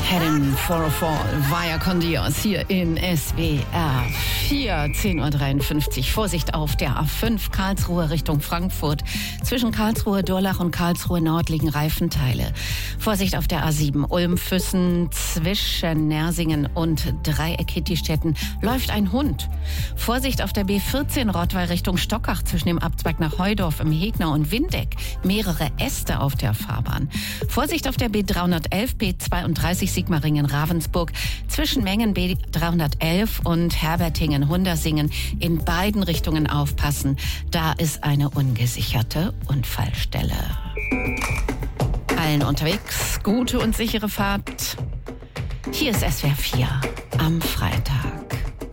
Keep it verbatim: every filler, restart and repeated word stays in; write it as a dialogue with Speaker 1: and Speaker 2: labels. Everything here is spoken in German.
Speaker 1: Heading for a Fall, Vaya con Dios hier in S W R vier, zehn Uhr dreiundfünfzig. Vorsicht auf der A fünf Karlsruhe Richtung Frankfurt. Zwischen Karlsruhe Durlach und Karlsruhe Nord liegen Reifenteile. Vorsicht auf der A sieben Ulm-Füssen zwischen Nersingen und Dreieck-Hittistetten läuft ein Hund. Vorsicht auf der B vierzehn Rottweil Richtung Stockach zwischen dem Abzweig nach Heudorf im Hegner und Windeck. Mehrere Äste auf der Fahrbahn. Vorsicht auf der B dreihundertelf, B zweiunddreißig Sigmaringen-Ravensburg zwischen Mengen B dreihundertelf und Herbertingen-Hundersingen in beiden Richtungen aufpassen. Da ist eine ungesicherte Unfallstelle. Allen unterwegs gute und sichere Fahrt. Hier ist S W R vier am Freitag.